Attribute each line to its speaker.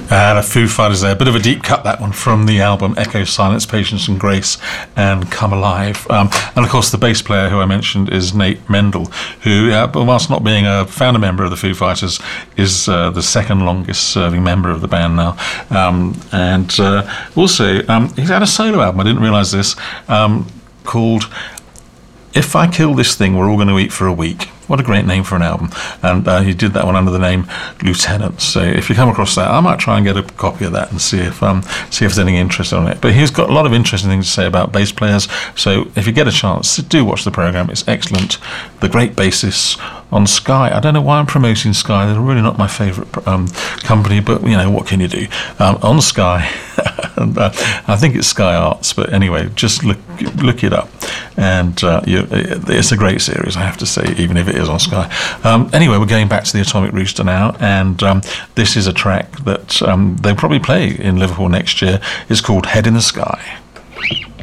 Speaker 1: And a Foo Fighters there, a bit of a deep cut, that one, from the album Echo, Silence, Patience and Grace and Come Alive. And of course the bass player who I mentioned is Nate Mendel, who, whilst not being a founder member of the Foo Fighters, is the second longest serving member of the band now. Also he's had a solo album, I didn't realise this, called If I Kill This Thing, We're All Going to Eat for a Week. What a great name for an album. And he did that one under the name Lieutenant. So if you come across that, I might try and get a copy of that and see if there's anything interesting on it. But he's got a lot of interesting things to say about bass players. So if you get a chance, do watch the programme. It's excellent. The Great Bassists on Sky. I don't know why I'm promoting Sky. They're really not my favourite company, but, what can you do? On Sky. And, I think it's Sky Arts, but anyway, just look it up. And it's a great series, I have to say, even if it is on Sky. Anyway, we're going back to the Atomic Rooster now, and this is a track that they'll probably play in Liverpool next year. It's called Head in the Sky.